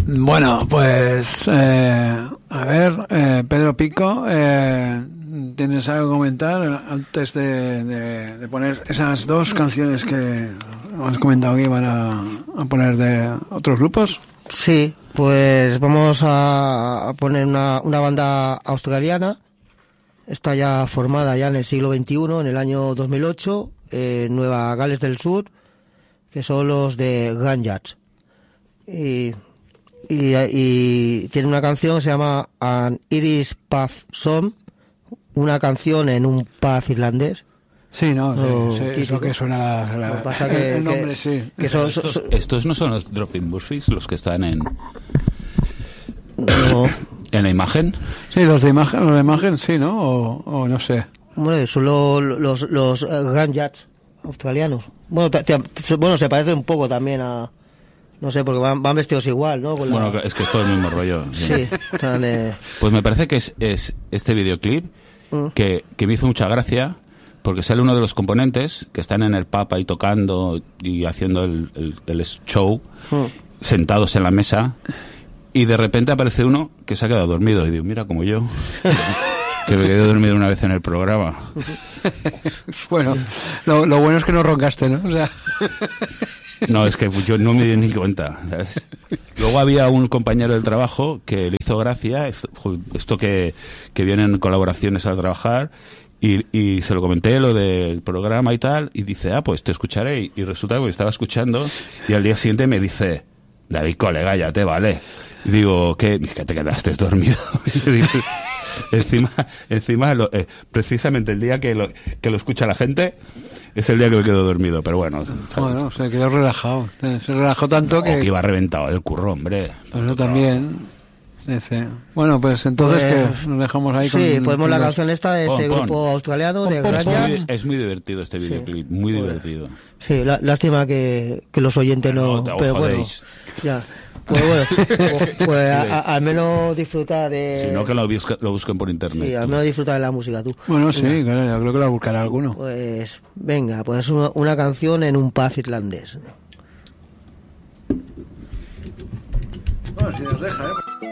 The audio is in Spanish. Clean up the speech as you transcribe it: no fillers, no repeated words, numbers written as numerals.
Bueno, pues a ver, Pedro Pico, ¿tienes algo que comentar antes de poner esas dos canciones que has comentado que iban a poner de otros grupos? Sí, pues vamos a poner una banda australiana. Está ya formada ya en el siglo XXI, en el año 2008, en Nueva Gales del Sur, que son los de Ganjats. Y tiene una canción que se llama An Irish Pub Song, una canción en un pub irlandés. Sí, no, es lo que suena Lo que pasa que, el nombre, sí. Que estos no son los Dropping Murphys, los que están en... No. ¿En la imagen? Sí, los de imagen sí, ¿no? O no sé. Bueno, son los Ganjats australianos. Bueno, se parecen un poco también a... No sé, porque van vestidos igual, ¿no? Bueno, es que es todo el mismo rollo. Sí. Pues me parece que es este videoclip que me hizo mucha gracia, porque sale uno de los componentes que están en el pub ahí tocando y haciendo el show, sentados en la mesa, y de repente aparece uno que se ha quedado dormido. Y digo, mira, como yo, que me quedé dormido una vez en el programa. Bueno, lo bueno es que no roncaste, ¿no? O sea... No, es que yo no me di ni cuenta, ¿sabes? Luego había un compañero del trabajo que le hizo gracia esto que vienen colaboraciones a trabajar, y se lo comenté, lo del programa y tal, y dice, pues te escucharé. Y resulta que me estaba escuchando, y al día siguiente me dice, David, colega, ya te vale. Y digo, ¿qué? Es que te quedaste dormido. Y yo digo, encima precisamente el día que lo escucha la gente es el día que me quedo dormido, pero bueno. Bueno, se quedó relajado. Se relajó tanto que iba reventado del curro, hombre. Pues yo también. Bueno, pues entonces que nos dejamos ahí con... Sí, ponemos la canción esta de este grupo australiano de Ganjats. Es muy divertido este videoclip, muy divertido. Sí, lástima que los oyentes no... Pero bueno, ya... Pues bueno, al menos disfruta de... Si no, que lo busquen por internet. Sí, al menos disfruta de la música tú. Bueno, sí, claro, yo creo que la buscará alguno. Pues venga, pues una canción en un pub irlandés. Bueno, si nos deja,